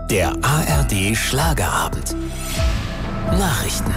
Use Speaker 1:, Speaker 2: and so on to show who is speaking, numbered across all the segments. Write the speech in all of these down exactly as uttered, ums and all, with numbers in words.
Speaker 1: Der A R D Schlagerabend. Nachrichten.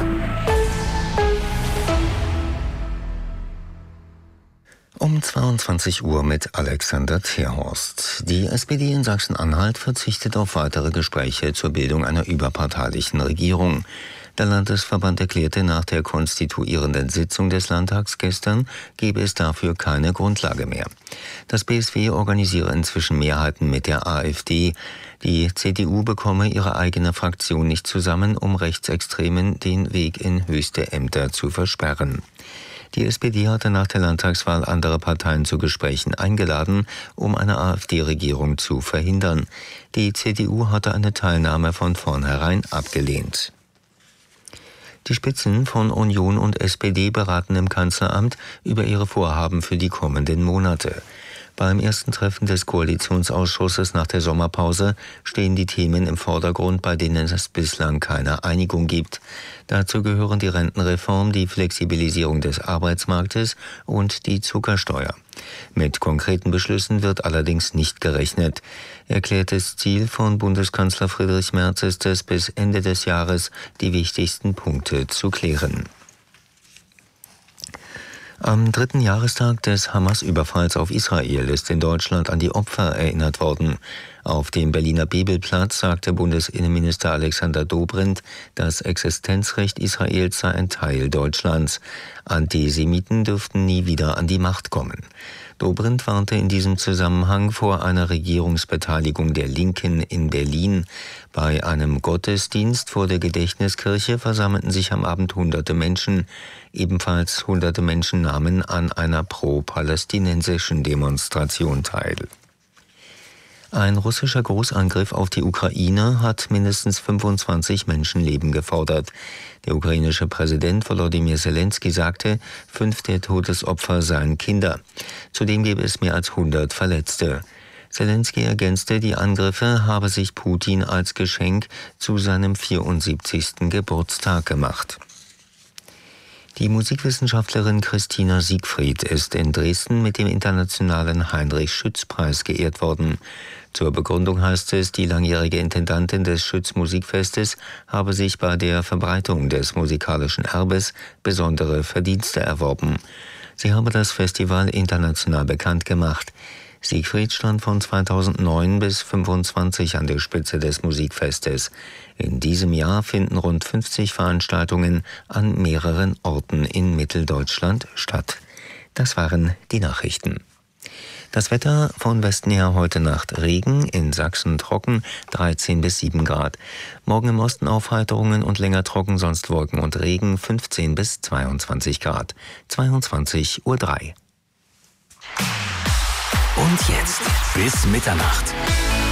Speaker 2: Um zweiundzwanzig Uhr mit Alexander Terhorst. Die S P D in Sachsen-Anhalt verzichtet auf weitere Gespräche zur Bildung einer überparteilichen Regierung. Der Landesverband erklärte nach der konstituierenden Sitzung des Landtags gestern, gebe es dafür keine Grundlage mehr. Das B S W organisiere inzwischen Mehrheiten mit der AfD. Die C D U bekomme ihre eigene Fraktion nicht zusammen, um Rechtsextremen den Weg in höchste Ämter zu versperren. Die S P D hatte nach der Landtagswahl andere Parteien zu Gesprächen eingeladen, um eine AfD-Regierung zu verhindern. Die C D U hatte eine Teilnahme von vornherein abgelehnt. Die Spitzen von Union und S P D beraten im Kanzleramt über ihre Vorhaben für die kommenden Monate. Beim ersten Treffen des Koalitionsausschusses nach der Sommerpause stehen die Themen im Vordergrund, bei denen es bislang keine Einigung gibt. Dazu gehören die Rentenreform, die Flexibilisierung des Arbeitsmarktes und die Zuckersteuer. Mit konkreten Beschlüssen wird allerdings nicht gerechnet. Erklärtes Ziel von Bundeskanzler Friedrich Merz ist es, bis Ende des Jahres die wichtigsten Punkte zu klären. Am dritten Jahrestag des Hamas-Überfalls auf Israel ist in Deutschland an die Opfer erinnert worden. Auf dem Berliner Bebelplatz sagte Bundesinnenminister Alexander Dobrindt, das Existenzrecht Israels sei ein Teil Deutschlands. Antisemiten dürften nie wieder an die Macht kommen. Dobrindt warnte in diesem Zusammenhang vor einer Regierungsbeteiligung der Linken in Berlin. Bei einem Gottesdienst vor der Gedächtniskirche versammelten sich am Abend hunderte Menschen. Ebenfalls hunderte Menschen nahmen an einer pro-palästinensischen Demonstration teil. Ein russischer Großangriff auf die Ukraine hat mindestens fünfundzwanzig Menschenleben gefordert. Der ukrainische Präsident Volodymyr Zelensky sagte, fünf der Todesopfer seien Kinder. Zudem gebe es mehr als hundert Verletzte. Zelensky ergänzte, die Angriffe habe sich Putin als Geschenk zu seinem vierundsiebzigsten Geburtstag gemacht. Die Musikwissenschaftlerin Christina Siegfried ist in Dresden mit dem internationalen Heinrich-Schütz-Preis geehrt worden. Zur Begründung heißt es, die langjährige Intendantin des Schütz-Musikfestes habe sich bei der Verbreitung des musikalischen Erbes besondere Verdienste erworben. Sie habe das Festival international bekannt gemacht. Siegfried stand von zweitausendneun bis fünfundzwanzig an der Spitze des Musikfestes. In diesem Jahr finden rund fünfzig Veranstaltungen an mehreren Orten in Mitteldeutschland statt. Das waren die Nachrichten. Das Wetter von Westen her heute Nacht Regen, in Sachsen trocken, dreizehn bis sieben Grad. Morgen im Osten Aufheiterungen und länger trocken, sonst Wolken und Regen, fünfzehn bis zweiundzwanzig Grad. zweiundzwanzig Uhr drei.
Speaker 1: Und jetzt bis Mitternacht.